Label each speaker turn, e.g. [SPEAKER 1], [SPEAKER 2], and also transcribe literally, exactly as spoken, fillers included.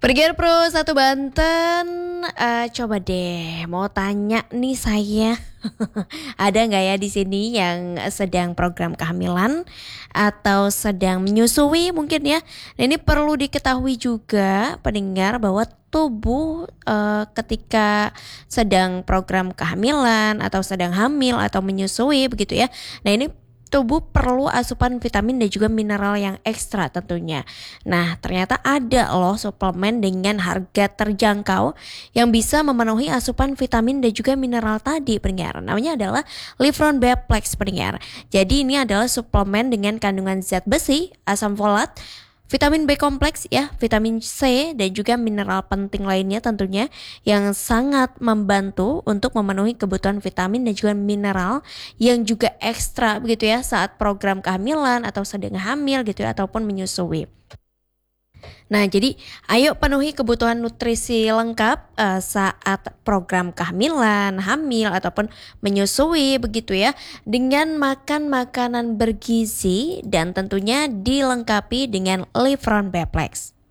[SPEAKER 1] Pergian Pro satu Banten, eee, coba deh mau tanya nih saya, ada nggak ya di sini yang sedang program kehamilan atau sedang menyusui mungkin ya? Nah ini perlu diketahui juga pendengar bahwa tubuh, eee, ketika sedang program kehamilan atau sedang hamil atau menyusui begitu ya. Nah ini tubuh perlu asupan vitamin dan juga mineral yang ekstra tentunya. Nah, ternyata ada loh suplemen dengan harga terjangkau yang bisa memenuhi asupan vitamin dan juga mineral tadi pendengar. Namanya adalah Livron Beplex pendengar. Jadi ini adalah suplemen dengan kandungan zat besi, asam folat, vitamin B kompleks ya, vitamin C dan juga mineral penting lainnya tentunya yang sangat membantu untuk memenuhi kebutuhan vitamin dan juga mineral yang juga ekstra begitu ya saat program kehamilan atau sedang hamil gitu ya ataupun menyusui. Nah, jadi ayo penuhi kebutuhan nutrisi lengkap uh, saat program kehamilan, hamil ataupun menyusui begitu ya, dengan makan makanan bergizi dan tentunya dilengkapi dengan Livron Beplex.